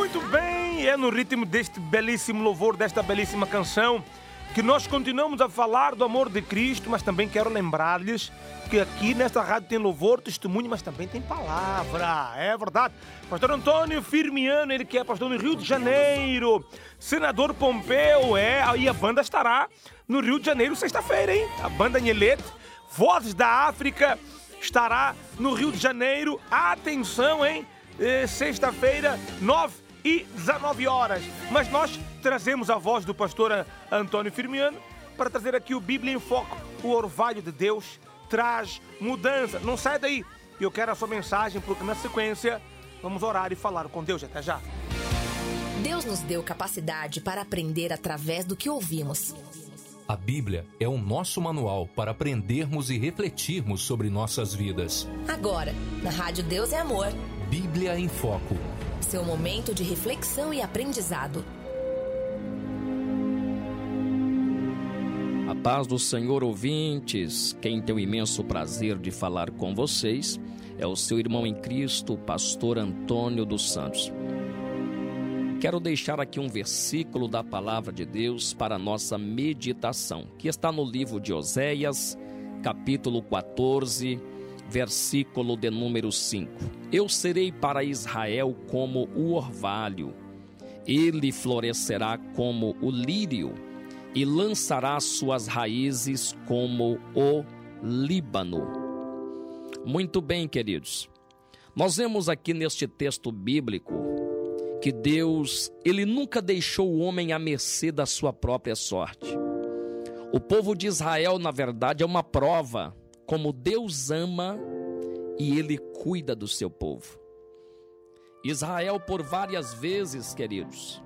Muito bem, é no ritmo deste belíssimo louvor, desta belíssima canção, que nós continuamos a falar do amor de Cristo, mas também quero lembrar-lhes que aqui nesta rádio tem louvor, testemunho, mas também tem palavra, é verdade. Pastor Antônio Firmiano, ele que é pastor no Rio de Janeiro, senador Pompeu, aí a banda estará no Rio de Janeiro sexta-feira, hein? A banda Nhelete, Vozes da África, estará no Rio de Janeiro, atenção, hein? Sexta-feira, 9h19. Mas nós trazemos a voz do pastor Antônio Firmiano para trazer aqui o Bíblia em Foco. O orvalho de Deus traz mudança. Não sai daí. Eu quero a sua mensagem, porque na sequência vamos orar e falar com Deus. Até já. Deus nos deu capacidade para aprender através do que ouvimos. A Bíblia é o nosso manual para aprendermos e refletirmos sobre nossas vidas. Agora, na Rádio Deus é Amor. Bíblia em Foco. Seu momento de reflexão e aprendizado. A paz do Senhor, ouvintes. Quem tem o imenso prazer de falar com vocês é o seu irmão em Cristo, pastor Antônio dos Santos. Quero deixar aqui um versículo da palavra de Deus para a nossa meditação, que está no livro de Oséias, capítulo 14, versículo de número 5. Eu serei para Israel como o orvalho, ele florescerá como o lírio e lançará suas raízes como o Líbano. Muito bem, queridos. Nós vemos aqui neste texto bíblico que Deus, ele nunca deixou o homem à mercê da sua própria sorte. O povo de Israel, na verdade, é uma prova como Deus ama e ele cuida do seu povo. Israel, por várias vezes, queridos,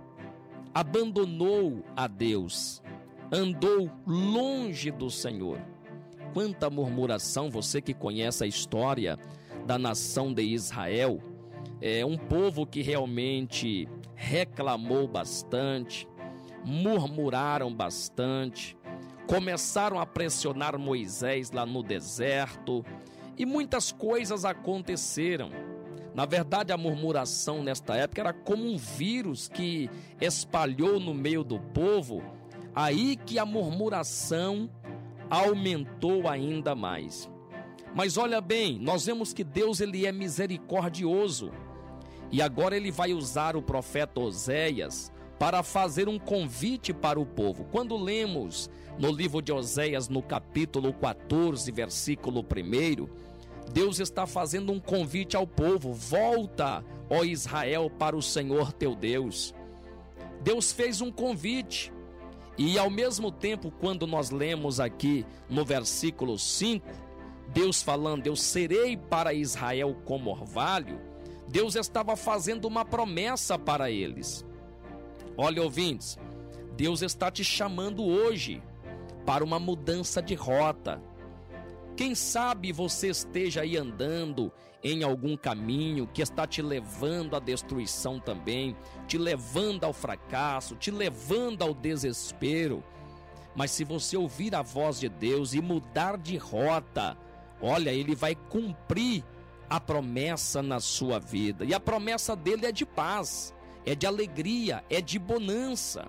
abandonou a Deus, andou longe do Senhor. Quanta murmuração, você que conhece a história da nação de Israel, é um povo que realmente reclamou bastante, murmuraram bastante, começaram a pressionar Moisés lá no deserto e muitas coisas aconteceram. Na verdade, a murmuração nesta época era como um vírus que espalhou no meio do povo, aí que a murmuração aumentou ainda mais. Mas olha bem, nós vemos que Deus, ele é misericordioso. E agora ele vai usar o profeta Oséias para fazer um convite para o povo. Quando lemos no livro de Oséias, no capítulo 14, versículo 1, Deus está fazendo um convite ao povo. Volta, ó Israel, para o Senhor teu Deus. Deus fez um convite. E ao mesmo tempo, quando nós lemos aqui no versículo 5, Deus falando, eu serei para Israel como orvalho, Deus estava fazendo uma promessa para eles. Olha, ouvintes, Deus está te chamando hoje para uma mudança de rota. Quem sabe você esteja aí andando em algum caminho que está te levando à destruição também, te levando ao fracasso, te levando ao desespero. Mas se você ouvir a voz de Deus e mudar de rota, olha, Ele vai cumprir a promessa na sua vida. E a promessa dele é de paz, é de alegria, é de bonança.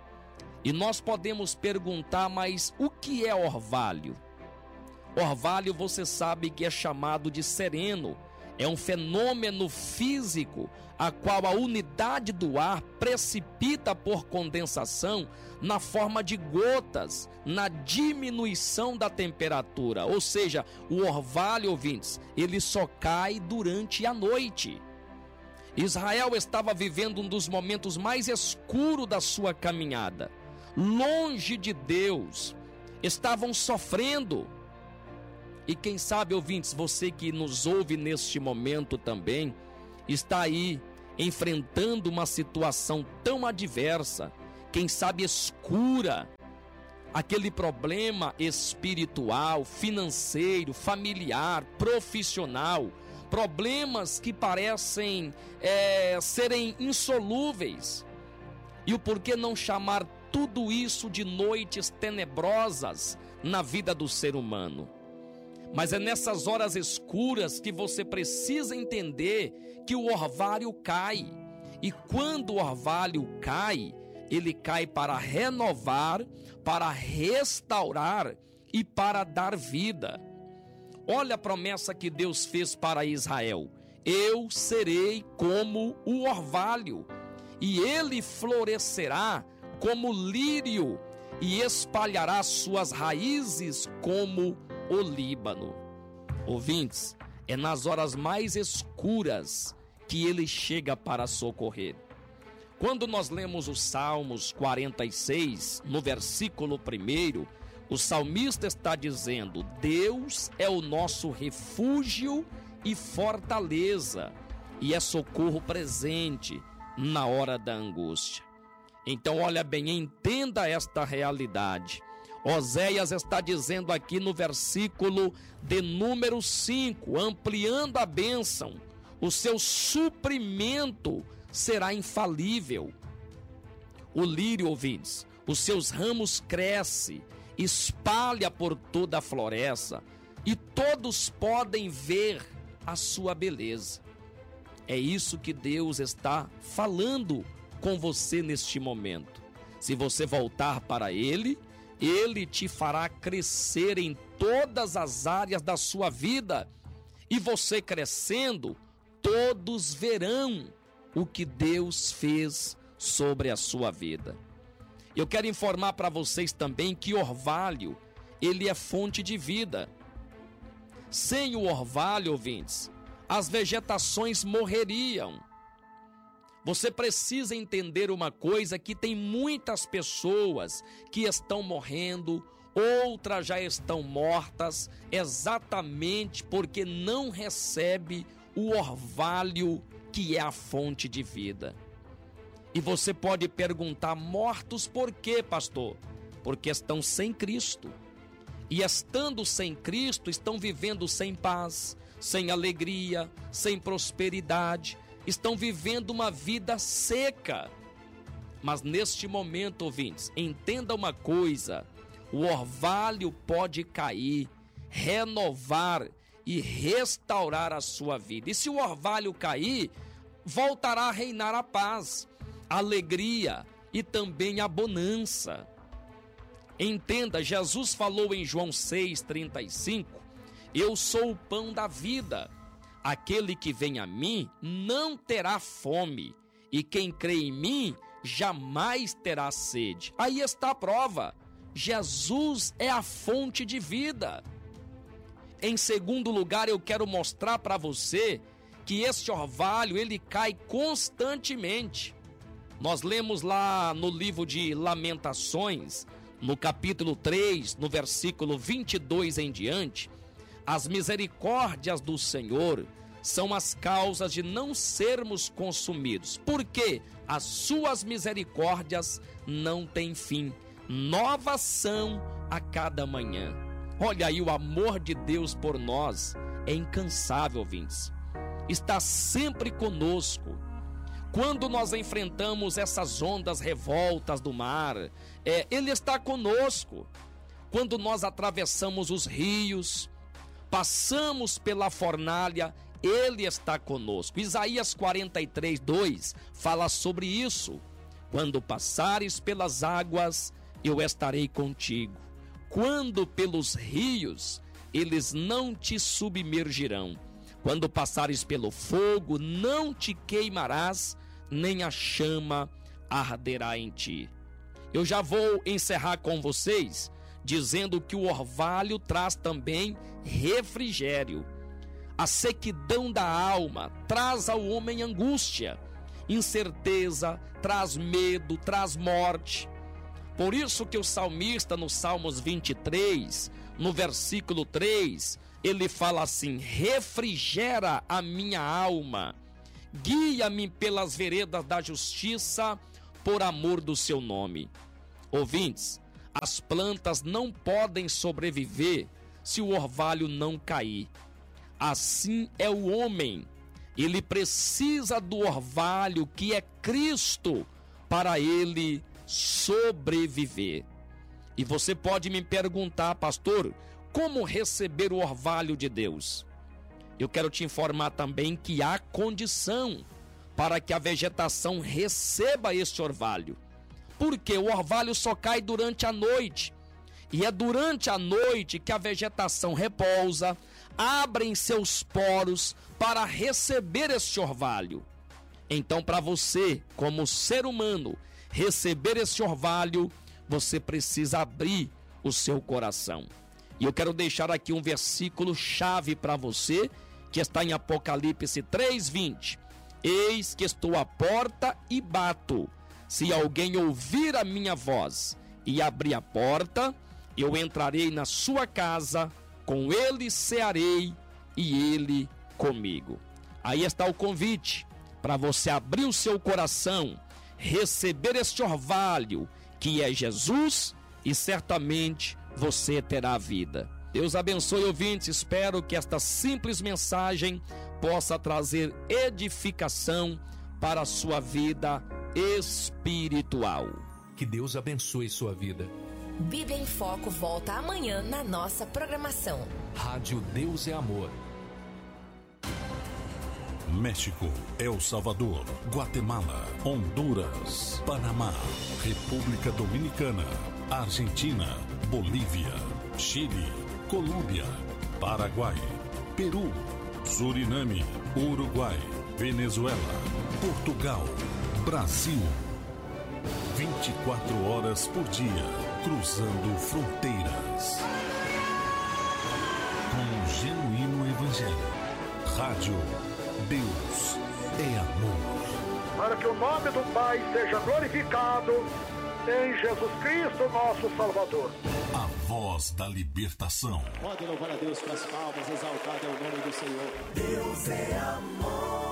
E nós podemos perguntar, mas o que é orvalho? Orvalho, você sabe que é chamado de sereno. É um fenômeno físico a qual a unidade do ar precipita por condensação na forma de gotas, na diminuição da temperatura. Ou seja, o orvalho, ouvintes, ele só cai durante a noite. Israel estava vivendo um dos momentos mais escuros da sua caminhada. Longe de Deus, estavam sofrendo. E quem sabe, ouvintes, você que nos ouve neste momento também, está aí enfrentando uma situação tão adversa, quem sabe escura, aquele problema espiritual, financeiro, familiar, profissional, problemas que parecem serem insolúveis. E o porquê não chamar tudo isso de noites tenebrosas na vida do ser humano? Mas é nessas horas escuras que você precisa entender que o orvalho cai. E quando o orvalho cai, ele cai para renovar, para restaurar e para dar vida. Olha a promessa que Deus fez para Israel: eu serei como o orvalho, e ele florescerá como lírio, e espalhará suas raízes como o Líbano. Ouvintes, é nas horas mais escuras que ele chega para socorrer. Quando nós lemos os Salmos 46, no versículo 1, o salmista está dizendo: Deus é o nosso refúgio e fortaleza, e é socorro presente na hora da angústia. Então, olha bem, entenda esta realidade. Oséias está dizendo aqui no versículo de número 5, ampliando a bênção: o seu suprimento será infalível. O lírio, ouvintes, os seus ramos crescem, espalha por toda a floresta, e todos podem ver a sua beleza. É isso que Deus está falando com você neste momento. Se você voltar para Ele, Ele te fará crescer em todas as áreas da sua vida, e você crescendo, todos verão o que Deus fez sobre a sua vida. Eu quero informar para vocês também que o orvalho, ele é fonte de vida. Sem o orvalho, ouvintes, as vegetações morreriam. Você precisa entender uma coisa, que tem muitas pessoas que estão morrendo, outras já estão mortas, exatamente porque não recebe o orvalho, que é a fonte de vida. E você pode perguntar: mortos por quê, pastor? Porque estão sem Cristo. E estando sem Cristo, estão vivendo sem paz, sem alegria, sem prosperidade, estão vivendo uma vida seca. Mas neste momento, ouvintes, entenda uma coisa: o orvalho pode cair, renovar e restaurar a sua vida. E se o orvalho cair, voltará a reinar a paz, a alegria e também a bonança. Entenda, Jesus falou em João 6,35: eu sou o pão da vida. Aquele que vem a mim não terá fome, e quem crê em mim jamais terá sede. Aí está a prova: Jesus é a fonte de vida. Em segundo lugar, eu quero mostrar para você que este orvalho, ele cai constantemente. Nós lemos lá no livro de Lamentações, no capítulo 3, no versículo 22 em diante: as misericórdias do Senhor são as causas de não sermos consumidos, porque as suas misericórdias não têm fim, novas são a cada manhã. Olha aí, o amor de Deus por nós é incansável, ouvintes. Está sempre conosco. Quando nós enfrentamos essas ondas revoltas do mar, Ele está conosco. Quando nós atravessamos os rios, passamos pela fornalha, Ele está conosco. Isaías 43:2 fala sobre isso: quando passares pelas águas, eu estarei contigo. Quando pelos rios, eles não te submergirão. Quando passares pelo fogo, não te queimarás, nem a chama arderá em ti. Eu já vou encerrar com vocês dizendo que o orvalho traz também refrigério. A sequidão da alma traz ao homem angústia, incerteza, traz medo, traz morte. Por isso que o salmista, no Salmos 23, no versículo 3, ele fala assim: refrigera a minha alma, guia-me pelas veredas da justiça, por amor do seu nome. Ouvintes, as plantas não podem sobreviver se o orvalho não cair. Assim é o homem, ele precisa do orvalho, que é Cristo, para ele sobreviver. E você pode me perguntar: pastor, como receber o orvalho de Deus? Eu quero te informar também que há condição para que a vegetação receba este orvalho. Porque o orvalho só cai durante a noite. E é durante a noite que a vegetação repousa, abrem seus poros para receber este orvalho. Então, para você, como ser humano, receber esse orvalho, você precisa abrir o seu coração. E eu quero deixar aqui um versículo chave para você, que está em Apocalipse 3:20. Eis que estou à porta e bato. Se alguém ouvir a minha voz e abrir a porta, eu entrarei na sua casa, com ele cearei e ele comigo. Aí está o convite para você abrir o seu coração, receber este orvalho que é Jesus, e certamente você terá vida. Deus abençoe, ouvintes. Espero que esta simples mensagem possa trazer edificação para a sua vida espiritual. Que Deus abençoe sua vida. Bíblia em Foco volta amanhã na nossa programação. Rádio Deus é Amor. México, El Salvador, Guatemala, Honduras, Panamá, República Dominicana, Argentina, Bolívia, Chile, Colômbia, Paraguai, Peru, Suriname, Uruguai, Venezuela, Portugal, Brasil. 24 horas por dia, cruzando fronteiras. Com um genuíno evangelho. Rádio Deus é Amor. Para que o nome do Pai seja glorificado em Jesus Cristo, nosso Salvador. A voz da libertação. Pode louvar a Deus com as palmas, exaltado é o nome do Senhor. Deus é amor.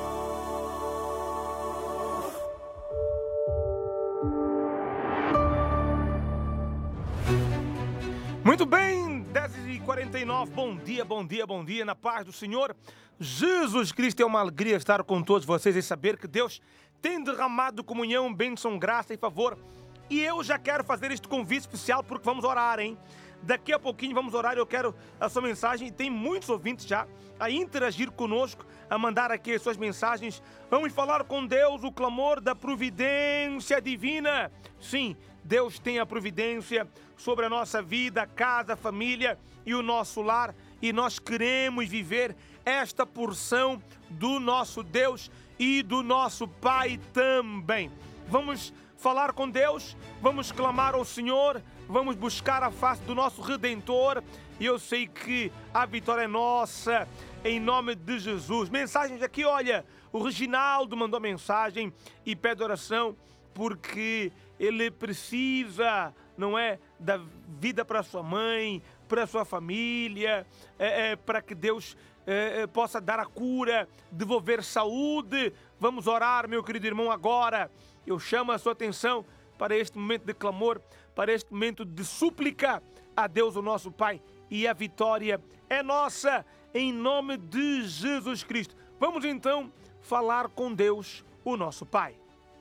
Muito bem, 10h49, bom dia, bom dia, bom dia, na paz do Senhor Jesus Cristo. É uma alegria estar com todos vocês e saber que Deus tem derramado comunhão, bênção, graça e favor. E eu já quero fazer este convite especial porque vamos orar, hein? Daqui a pouquinho vamos orar, eu quero a sua mensagem. Tem muitos ouvintes já a interagir conosco, a mandar aqui as suas mensagens. Vamos falar com Deus, o clamor da providência divina. Sim, Deus tem a providência sobre a nossa vida, casa, família e o nosso lar. E nós queremos viver esta porção do nosso Deus e do nosso Pai também. Vamos falar com Deus, vamos clamar ao Senhor, vamos buscar a face do nosso Redentor. E eu sei que a vitória é nossa, em nome de Jesus. Mensagens aqui, olha, o Reginaldo mandou mensagem e pede oração porque ele precisa, não é, da vida para sua mãe, para sua família, para que Deus possa dar a cura, devolver saúde. Vamos orar, meu querido irmão, agora. Eu chamo a sua atenção para este momento de clamor, para este momento de súplica a Deus, o nosso Pai. E a vitória é nossa, em nome de Jesus Cristo. Vamos então falar com Deus, o nosso Pai.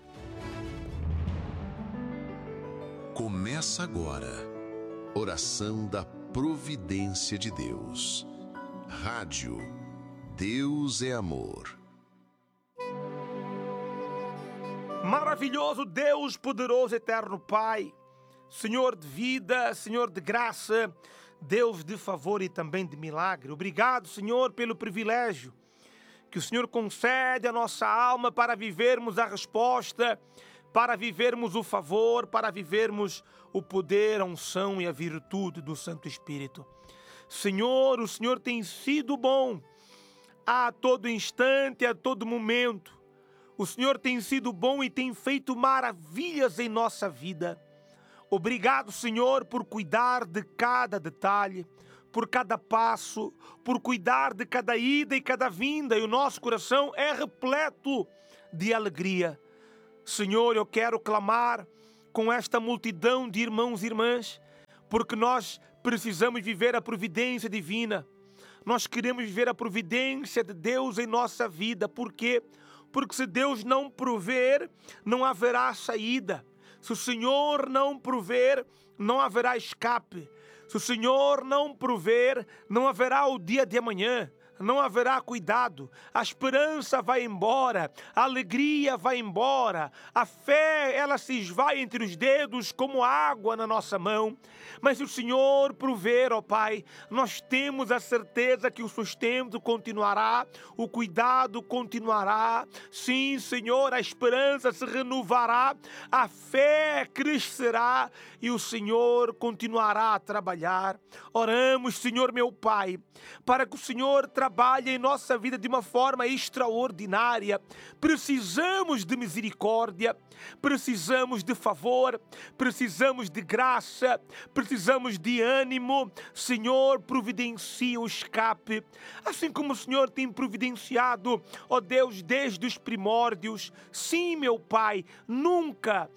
Começa agora, oração da providência de Deus. Rádio Deus é Amor. Maravilhoso Deus, poderoso, eterno Pai, Senhor de vida, Senhor de graça, Deus de favor e também de milagre. Obrigado, Senhor, pelo privilégio que o Senhor concede à nossa alma para vivermos a resposta, para vivermos o favor, para vivermos o poder, a unção e a virtude do Santo Espírito. Senhor, o Senhor tem sido bom a todo instante, a todo momento. O Senhor tem sido bom e tem feito maravilhas em nossa vida. Obrigado, Senhor, por cuidar de cada detalhe, por cada passo, por cuidar de cada ida e cada vinda. E o nosso coração é repleto de alegria. Senhor, eu quero clamar com esta multidão de irmãos e irmãs, porque nós precisamos viver a providência divina. Nós queremos viver a providência de Deus em nossa vida. Por quê? Porque se Deus não prover, não haverá saída. Se o Senhor não prover, não haverá escape. Se o Senhor não prover, não haverá o dia de amanhã. não haverá cuidado, a esperança vai embora, a alegria vai embora, a fé, ela se esvai entre os dedos como água na nossa mão. Mas se o Senhor prover, ó Pai, nós temos a certeza que o sustento continuará, o cuidado continuará. Sim, Senhor, a esperança se renovará, a fé crescerá e o Senhor continuará a trabalhar. Oramos, Senhor meu Pai, para que o Senhor trabalhe em nossa vida de uma forma extraordinária. Precisamos de misericórdia, precisamos de favor, precisamos de graça, precisamos de ânimo. Senhor, providencia o escape, assim como o Senhor tem providenciado, ó Deus, desde os primórdios. Sim, meu Pai, nunca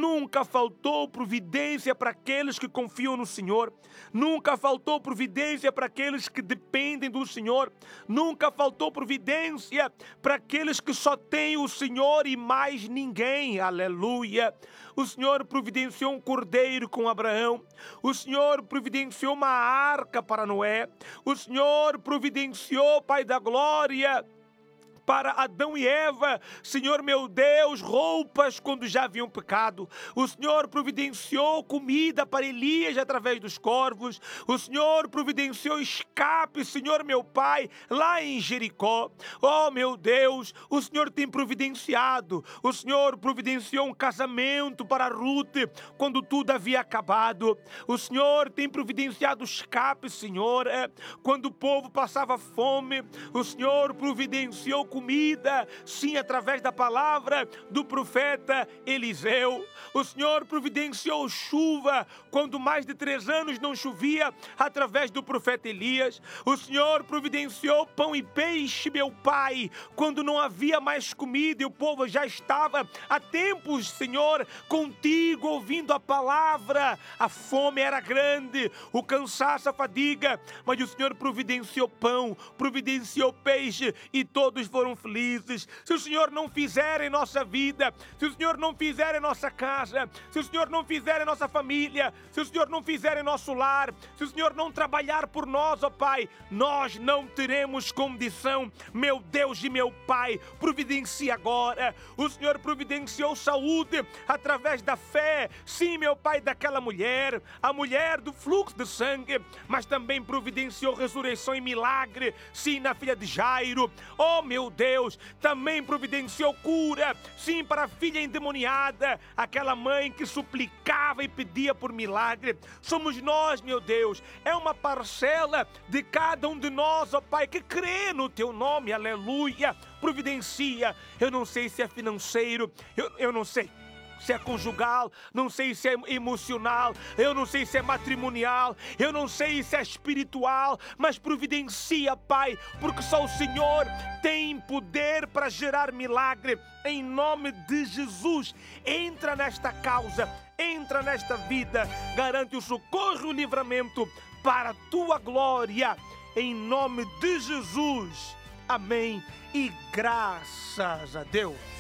faltou providência para aqueles que confiam no Senhor, nunca faltou providência para aqueles que dependem do Senhor, nunca faltou providência para aqueles que só têm o Senhor e mais ninguém. Aleluia! O Senhor providenciou um cordeiro com Abraão, o Senhor providenciou uma arca para Noé, o Senhor providenciou, Pai da glória, para Adão e Eva, Senhor meu Deus, roupas quando já haviam pecado. O Senhor providenciou comida para Elias através dos corvos. O Senhor providenciou escape, Senhor meu Pai, lá em Jericó. Oh meu Deus, o Senhor tem providenciado. O Senhor providenciou um casamento para Ruth quando tudo havia acabado. O Senhor tem providenciado escape, Senhor, quando o povo passava fome. O Senhor providenciou comida, sim, através da palavra do profeta Eliseu. O Senhor providenciou chuva quando mais de 3 anos não chovia, através do profeta Elias. O Senhor providenciou pão e peixe, meu Pai, quando não havia mais comida e o povo já estava há tempos, Senhor, contigo, ouvindo a palavra. A fome era grande, o cansaço, a fadiga, mas o Senhor providenciou pão, providenciou peixe e todos foram felizes. Se o Senhor não fizer em nossa vida, se o Senhor não fizer em nossa casa, se o Senhor não fizer em nossa família, se o Senhor não fizer em nosso lar, se o Senhor não trabalhar por nós, ó Pai, nós não teremos condição. Meu Deus e meu Pai, providencia agora. O Senhor providenciou saúde através da fé, sim, meu Pai, daquela mulher, a mulher do fluxo de sangue, mas também providenciou ressurreição e milagre, sim, na filha de Jairo. Oh meu Deus, também providenciou cura, sim, para a filha endemoniada, aquela mãe que suplicava e pedia por milagre. Somos nós, meu Deus, é uma parcela de cada um de nós, ó Pai, que crê no Teu nome, aleluia. Providencia, eu não sei se é financeiro, eu não sei se é conjugal, não sei se é emocional, eu não sei se é matrimonial, eu não sei se é espiritual, mas providencia, Pai, porque só o Senhor tem poder para gerar milagre. Em nome de Jesus, entra nesta causa, entra nesta vida, garante o socorro e o livramento para a Tua glória, em nome de Jesus. Amém e graças a Deus.